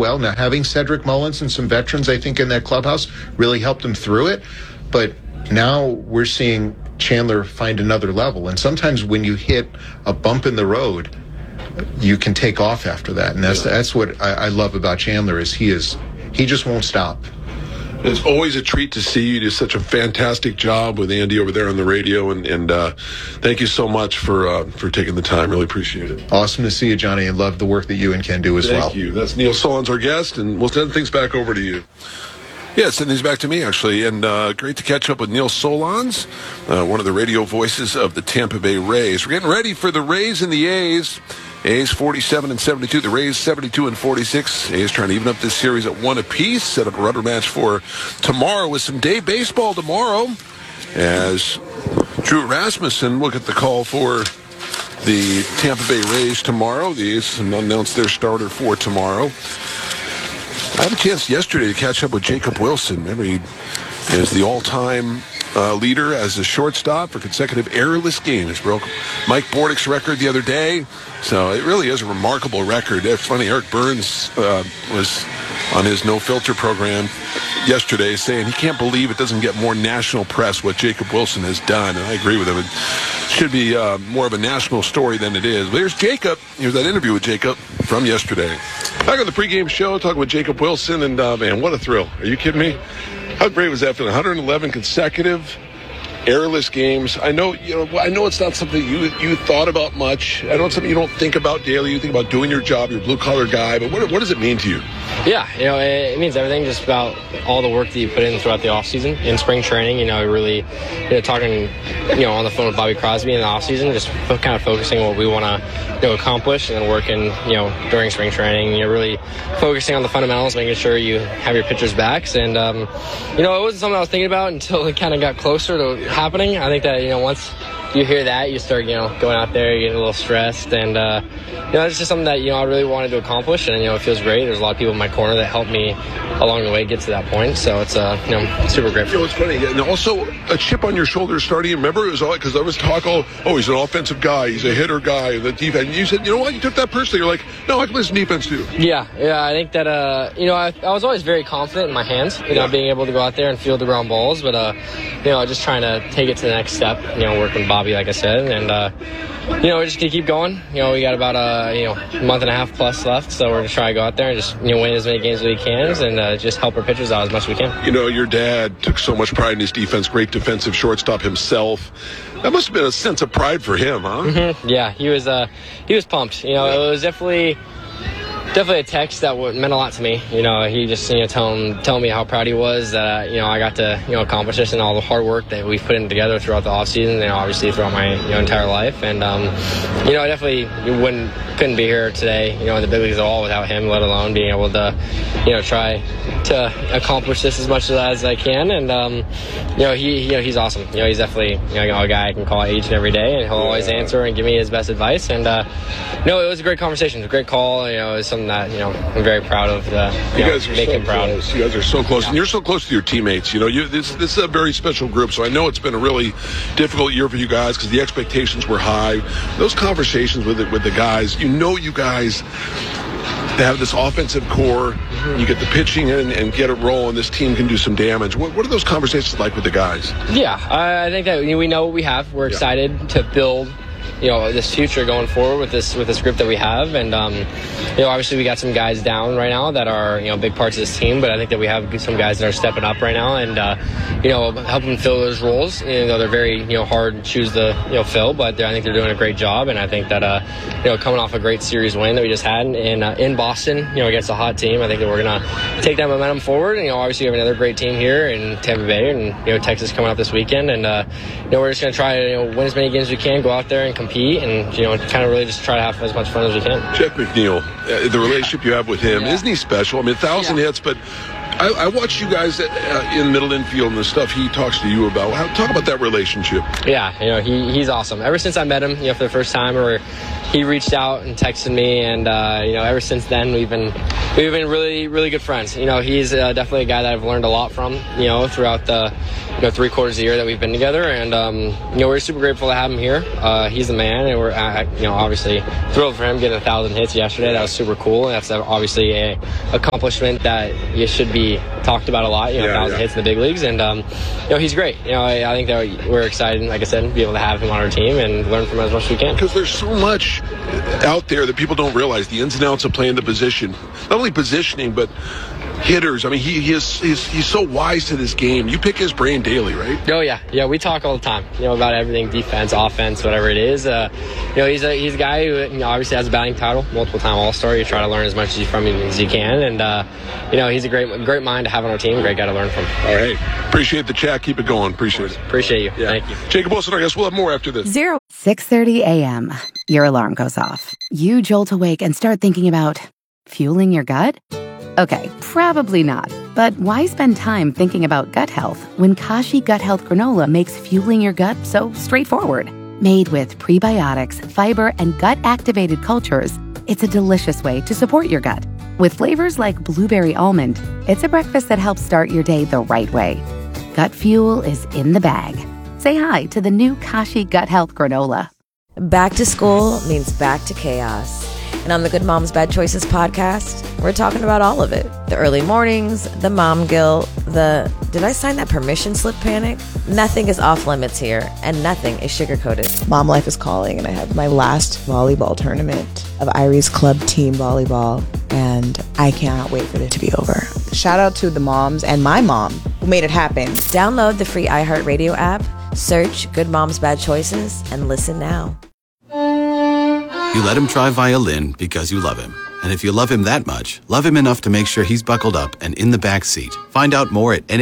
well. Now, having Cedric Mullins and some veterans, I think, in that clubhouse really helped him through it. But now we're seeing Chandler find another level. And sometimes when you hit a bump in the road, you can take off after that. And that's what I love about Chandler is he just won't stop. It's always a treat to see you do such a fantastic job with Andy over there on the radio, and thank you so much for taking the time. Really appreciate it. Awesome to see you, Johnny, and love the work that you and Ken do as well. Thank you. That's Neil Solondz, our guest, and we'll send things back over to you. Yeah, send these back to me, actually, and great to catch up with Neil Solondz, one of the radio voices of the Tampa Bay Rays. We're getting ready for the Rays and the A's. A's 47-72, the Rays 72-46. A's trying to even up this series at 1 apiece. Set up a rubber match for tomorrow with some day baseball tomorrow. As Drew Rasmussen will get the call for the Tampa Bay Rays tomorrow. The A's announced their starter for tomorrow. I had a chance yesterday to catch up with Jacob Wilson. Remember, he is the all-time leader as a shortstop for consecutive errorless games. Broke Mike Bordick's record the other day. So it really is a remarkable record. It's funny, Eric Burns was on his No Filter program yesterday saying he can't believe it doesn't get more national press what Jacob Wilson has done. And I agree with him. It should be more of a national story than it is. But here's Jacob. Here's that interview with Jacob from yesterday. Back on the pregame show, talking with Jacob Wilson. And, man, what a thrill. Are you kidding me? How great was that for 111 consecutive errorless games? I know it's not something you thought about much. I know it's something you don't think about daily. You think about doing your job. You're a blue-collar guy. But what does it mean to you? Yeah, it means everything, just about all the work that you put in throughout the offseason. In spring training, really, talking, on the phone with Bobby Crosby in the offseason, just kind of focusing on what we want to, accomplish, and then working, during spring training, really focusing on the fundamentals, making sure you have your pitchers' backs. And, it wasn't something I was thinking about until it kind of got closer to happening. I think that, once you hear that, you start, going out there, you get a little stressed, and, it's just something that, I really wanted to accomplish, and, it feels great. There's a lot of people in my corner that helped me along the way get to that point, so it's, super great. It's funny, and also a chip on your shoulder starting, remember, it was all, because there was talk, he's an offensive guy, he's a hitter guy, the defense, and you said, you know what, you took that personally, you're like, no, I can play some defense too. Yeah, I think that, I was always very confident in my hands, being able to go out there and field the ground balls, but, just trying to take it to the next step, working with Bobby, like I said, and, we're just going to keep going. We got about a month and a half plus left, so we're just trying to go out there and just win as many games as we can and just help our pitchers out as much as we can. Your dad took so much pride in his defense, great defensive shortstop himself. That must have been a sense of pride for him, huh? Mm-hmm. Yeah, he was pumped. It was definitely a text that meant a lot to me. He just telling me how proud he was that I got to accomplish this and all the hard work that we've put in together throughout the off season and obviously throughout my entire life. And I definitely couldn't be here today in the big leagues at all without him, let alone being able to try to accomplish this as much as I can. And he's awesome. He's definitely a guy I can call each and every day, and he'll always answer and give me his best advice. And it was a great conversation. It was a great call. It was something that I'm very proud of. You guys are make so him proud. Close. You guys are so close, and you're so close to your teammates. This is a very special group. So I know it's been a really difficult year for you guys because the expectations were high. Those conversations with the guys, you guys have this offensive core. You get the pitching in and get it rolling. This team can do some damage. What are those conversations like with the guys? Yeah, I think that we know what we have. We're excited to build this future going forward with this group that we have. And, obviously we got some guys down right now that are, big parts of this team, but I think that we have some guys that are stepping up right now and, help them fill those roles. They're very, hard shoes to, fill, but I think they're doing a great job. And I think that, coming off a great series win that we just had in Boston, against a hot team, I think that we're going to take that momentum forward. And, obviously we have another great team here in Tampa Bay and, Texas coming up this weekend. And, we're just going to try to, win as many games as we can, go out there and compete and kind of really just try to have as much fun as we can. Jeff McNeil, the relationship you have with him, isn't he special? I mean, 1,000 hits, but I watched you guys in middle infield and the stuff he talks to you about. Talk about that relationship. Yeah, he's awesome. Ever since I met him, for the first time, or he reached out and texted me, and ever since then we've been really, really good friends. He's definitely a guy that I've learned a lot from, throughout the 3/4 of the year that we've been together, and we're super grateful to have him here. He's the man, and we're obviously thrilled for him getting 1,000 hits yesterday. That was super cool, and that's obviously a accomplishment that you should be talked about a lot. 1,000 hits in the big leagues, and he's great. I think that we're excited, like I said, to be able to have him on our team and learn from him as much as we can. Because there's so much out there that people don't realize, the ins and outs of playing the position. Not only positioning, but hitters. I mean, he's so wise to this game. You pick his brain daily, right? Oh yeah. We talk all the time, about everything, defense, offense, whatever it is. He's a guy who obviously has a batting title, multiple-time All-Star. You try to learn as much from him as you can, and he's a great mind to have on our team. Great guy to learn from. All right, appreciate the chat. Keep it going. Appreciate it. Appreciate you. Yeah. Thank you, Jacob Wilson. I guess we'll have more after this. 6:30 a.m. Your alarm goes off. You jolt awake and start thinking about fueling your gut. Okay, probably not. But why spend time thinking about gut health when Kashi Gut Health Granola makes fueling your gut so straightforward? Made with prebiotics, fiber, and gut-activated cultures, it's a delicious way to support your gut. With flavors like blueberry almond, it's a breakfast that helps start your day the right way. Gut fuel is in the bag. Say hi to the new Kashi Gut Health Granola. Back to school means back to chaos. And on the Good Moms Bad Choices podcast, we're talking about all of it. The early mornings, the mom guilt, did I sign that permission slip panic? Nothing is off limits here, and nothing is sugar-coated. Mom life is calling, and I have my last volleyball tournament of Irie's Club team volleyball, and I cannot wait for it to be over. Shout out to the moms and my mom who made it happen. Download the free iHeartRadio app, search Good Moms Bad Choices, and listen now. You let him try violin because you love him. And if you love him that much, love him enough to make sure he's buckled up and in the back seat. Find out more at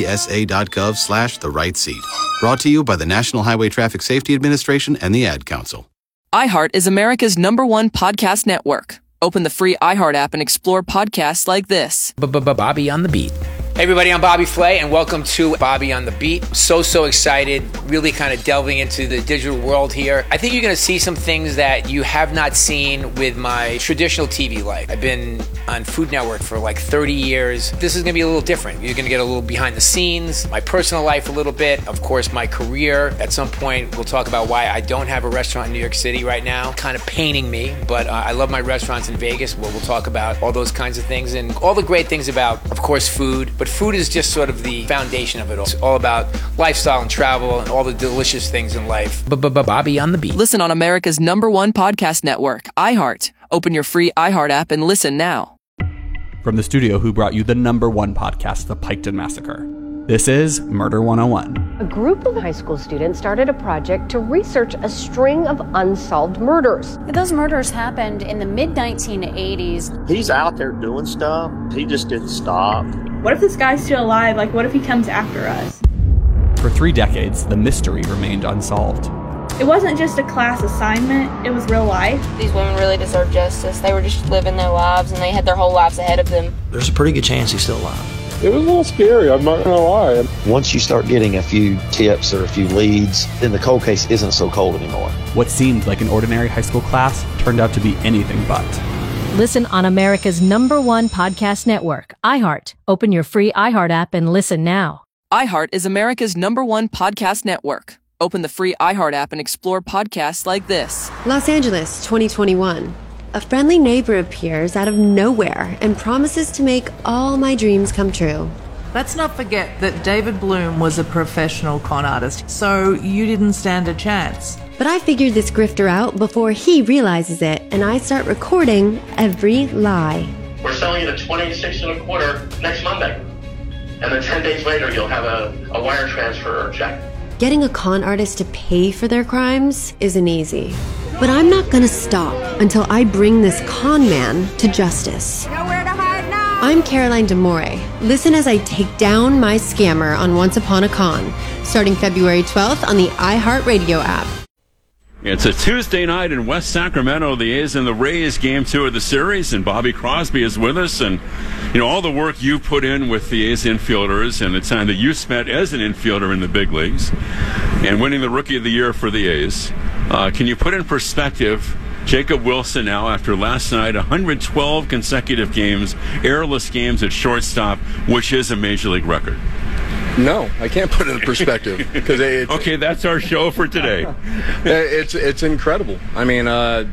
nhtsa.gov/the right seat. Brought to you by the National Highway Traffic Safety Administration and the Ad Council. iHeart is America's #1 podcast network. Open the free iHeart app and explore podcasts like this. Bobby on the Beat. Hey everybody, I'm Bobby Flay, and welcome to Bobby on the Beat. So excited, really kind of delving into the digital world here. I think you're going to see some things that you have not seen with my traditional TV life. I've been on Food Network for like 30 years. This is going to be a little different. You're going to get a little behind the scenes, my personal life a little bit, of course my career. At some point, we'll talk about why I don't have a restaurant in New York City right now. Kind of paining me, but I love my restaurants in Vegas. We'll talk about all those kinds of things and all the great things about, of course, food. But food is just sort of the foundation of it all. It's all about lifestyle and travel and all the delicious things in life. Bobby on the Beat. Listen on America's #1 podcast network, iHeart. Open your free iHeart app and listen now. From the studio who brought you the #1 podcast, The Piketon Massacre, this is Murder 101. A group of high school students started a project to research a string of unsolved murders. Those murders happened in the mid-1980s. He's out there doing stuff. He just didn't stop. What if this guy's still alive? Like, what if he comes after us? For 3 decades, the mystery remained unsolved. It wasn't just a class assignment, it was real life. These women really deserve justice. They were just living their lives, and they had their whole lives ahead of them. There's a pretty good chance he's still alive. It was a little scary, I'm not going to lie. Once you start getting a few tips or a few leads, then the cold case isn't so cold anymore. What seemed like an ordinary high school class turned out to be anything but. Listen on America's #1 podcast network, iHeart. Open your free iHeart app and listen now. iHeart is America's #1 podcast network. Open the free iHeart app and explore podcasts like this. Los Angeles, 2021. A friendly neighbor appears out of nowhere and promises to make all my dreams come true. Let's not forget that David Bloom was a professional con artist, so you didn't stand a chance. But I figured this grifter out before he realizes it, and I start recording every lie. We're selling it at $26.25 next Monday. And then 10 days later, you'll have a wire transfer or check. Getting a con artist to pay for their crimes isn't easy. But I'm not gonna stop until I bring this con man to justice. Nowhere to hide now! I'm Caroline DeMore. Listen as I take down my scammer on Once Upon a Con, starting February 12th on the iHeartRadio app. It's a Tuesday night in West Sacramento. The A's and the Rays, game 2 of the series, and Bobby Crosby is with us. And, you know, all the work you put in with the A's infielders and the time that you spent as an infielder in the big leagues and winning the Rookie of the Year for the A's. Can you put in perspective Jacob Wilson now, after last night, 112 consecutive games, errorless games at shortstop, which is a Major League record. No, I can't put it in perspective. Okay, that's our show for today. It's incredible. I mean,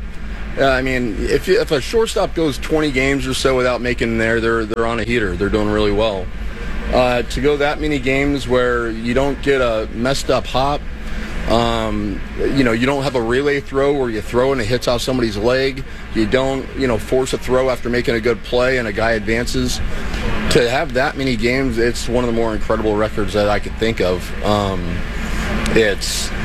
if a shortstop goes 20 games or so without making there, they're on a heater. They're doing really well. To go that many games where you don't get a messed up hop, you don't have a relay throw where you throw and it hits off somebody's leg. You don't, force a throw after making a good play and a guy advances. To have that many games, it's one of the more incredible records that I could think of. It's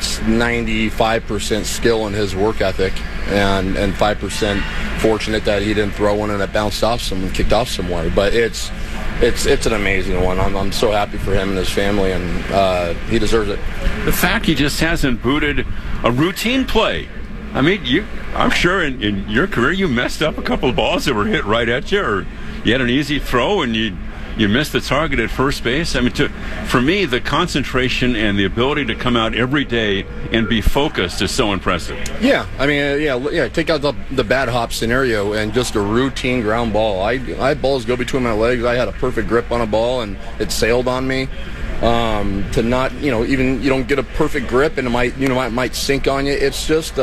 95% skill in his work ethic and 5% fortunate that he didn't throw one and it bounced off someone, kicked off somewhere. But it's an amazing one. I'm so happy for him and his family, and he deserves it. The fact he just hasn't booted a routine play. I mean, I'm sure in your career you messed up a couple of balls that were hit right at you, or you had an easy throw and you missed the target at first base. I mean, for me, the concentration and the ability to come out every day and be focused is so impressive. Yeah, I mean, take out the bad hop scenario and just a routine ground ball. I had balls go between my legs. I had a perfect grip on a ball and it sailed on me. To not, even you don't get a perfect grip and it might sink on you. It's just,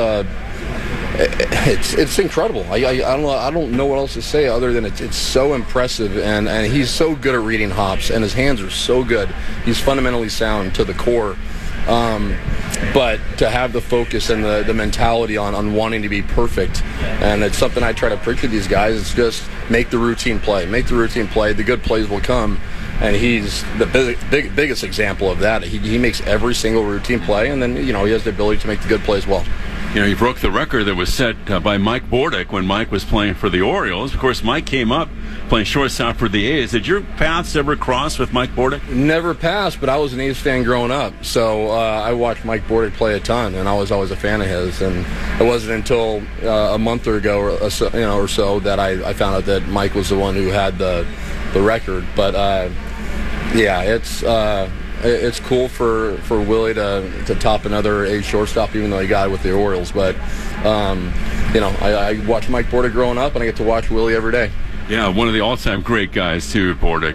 it's incredible. I don't know what else to say other than it's so impressive, and he's so good at reading hops, and his hands are so good. He's fundamentally sound to the core. But to have the focus and the mentality on wanting to be perfect, and it's something I try to preach to these guys, it's just make the routine play. Make the routine play. The good plays will come. And he's the biggest example of that. He makes every single routine play, and then, he has the ability to make the good plays well. He broke the record that was set by Mike Bordick when Mike was playing for the Orioles. Of course, Mike came up playing shortstop for the A's. Did your paths ever cross with Mike Bordick? Never passed, but I was an A's fan growing up. So I watched Mike Bordick play a ton, and I was always a fan of his. And it wasn't until a month ago or so that I found out that Mike was the one who had the record. But it's cool for Willie to top another A's shortstop, even though he got it with the Orioles. But I watched Mike Bordick growing up, and I get to watch Willie every day. Yeah, one of the all-time great guys too, Bordick.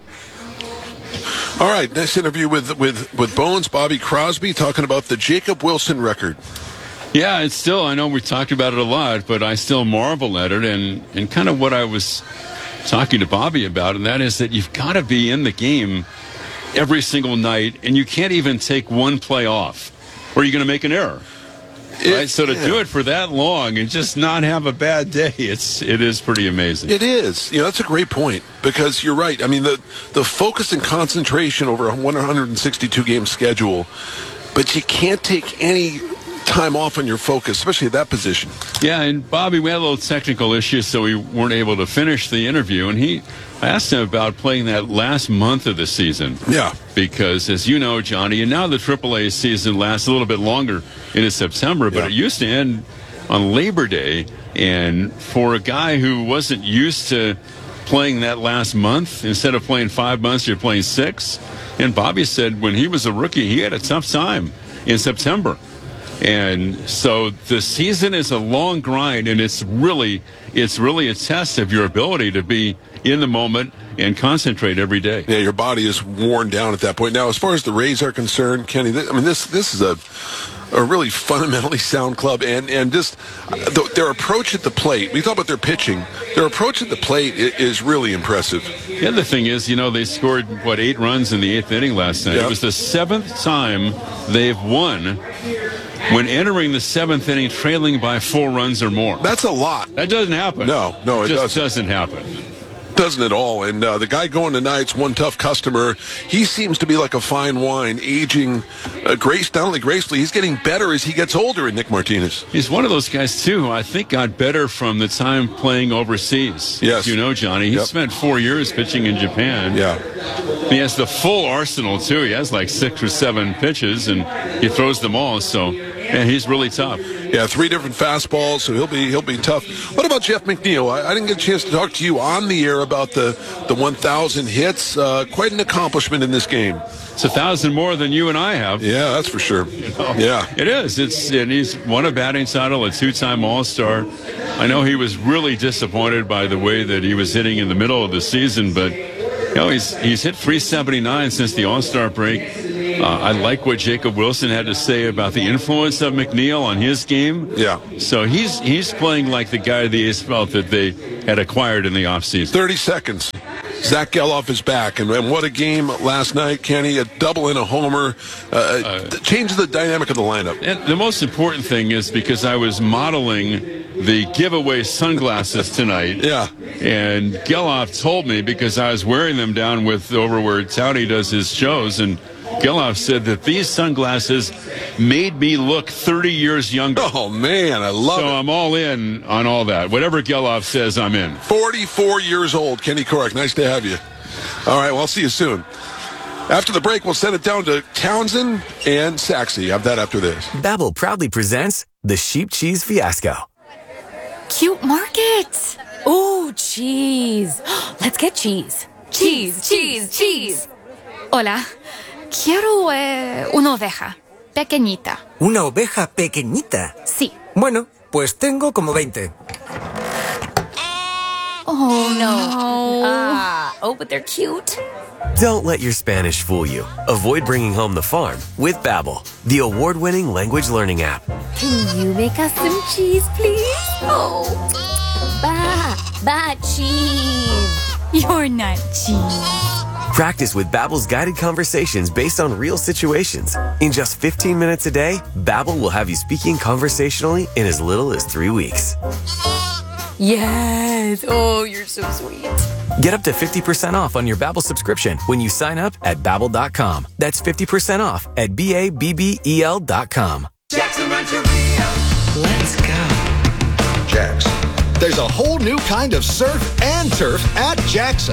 All right, next interview with Bones, Bobby Crosby, talking about the Jacob Wilson record. Yeah, it's still, I know we talked about it a lot, but I still marvel at it, and kind of what I was talking to Bobby about, and that is that you've got to be in the game every single night, and you can't even take one play off, or you're going to make an error. Right? So to do it for that long and just not have a bad day, it is pretty amazing. It is. That's a great point, because you're right. I mean, the focus and concentration over a 162-game schedule, but you can't take any time off on your focus, especially at that position. Yeah, and Bobby, we had a little technical issue, so we weren't able to finish the interview, and I asked him about playing that last month of the season. Yeah. Because, as you know, Johnny, and now the AAA season lasts a little bit longer into September, but it used to end on Labor Day, and for a guy who wasn't used to playing that last month, instead of playing 5 months, you're playing 6. And Bobby said when he was a rookie, he had a tough time in September. And so the season is a long grind, and it's really a test of your ability to be in the moment and concentrate every day. Yeah, your body is worn down at that point. Now, as far as the Rays are concerned, Kenny, this is a really fundamentally sound club, and just their approach at the plate. We talk about their pitching. Their approach at the plate is really impressive. The other thing is, they scored 8 runs in the 8th inning last night. Yep. It was the 7th time they've won when entering the 7th inning trailing by 4 runs or more. That's a lot. That doesn't happen. No, it just doesn't happen. Doesn't at all. And the guy going tonight's one tough customer. He seems to be like a fine wine, aging not only gracefully, he's getting better as he gets older, Nick Martinez. He's one of those guys, too, I think got better from the time playing overseas. Yes. You know, Johnny, he spent 4 years pitching in Japan. Yeah. He has the full arsenal, too. He has like 6 or 7 pitches, and he throws them all. So And he's really tough. Yeah, 3 different fastballs, so he'll be tough. What about Jeff McNeil? I didn't get a chance to talk to you on the air about the 1,000 hits. Quite an accomplishment in this game. It's 1,000 more than you and I have. Yeah, that's for sure. Yeah, it is. And he's won a batting title, a 2-time All-Star. I know he was really disappointed by the way that he was hitting in the middle of the season, but he's hit 379 since the All-Star break. I like what Jacob Wilson had to say about the influence of McNeil on his game. Yeah. So he's playing like the guy the A's felt that they had acquired in the offseason. 30 seconds. Zach Geloff is back, and what a game last night, Kenny. A double and a homer. Changed the dynamic of the lineup. And the most important thing is because I was modeling the giveaway sunglasses tonight. Yeah. And Geloff told me, because I was wearing them down over where Townie does his shows, and Geloff said that these sunglasses made me look 30 years younger. Oh, man, I love it. So I'm all in on all that. Whatever Geloff says, I'm in. 44 years old, Kenny Korek. Nice to have you. All right, well, I'll see you soon. After the break, we'll send it down to Townsend and Saxey. Have that after this. Babbel proudly presents the Sheep Cheese Fiasco. Cute market. Ooh, cheese. Let's get cheese. Cheese, cheese, cheese. Hola. Quiero una oveja. Pequeñita. ¿Una oveja pequeñita? Sí. Bueno, pues tengo como 20. Oh, no. But they're cute. Don't let your Spanish fool you. Avoid bringing home the farm with Babbel, the award-winning language learning app. Can you make us some cheese, please? Oh, cheese. You're not cheese. Practice with Babbel's guided conversations based on real situations. In just 15 minutes a day, Babbel will have you speaking conversationally in as little as 3 weeks. Yes. Oh, you're so sweet. Get up to 50% off on your Babbel subscription when you sign up at Babbel.com. That's 50% off at BABBEL.com. Jackson Rancheria. Let's go. Jackson. There's a whole new kind of surf and turf at Jackson.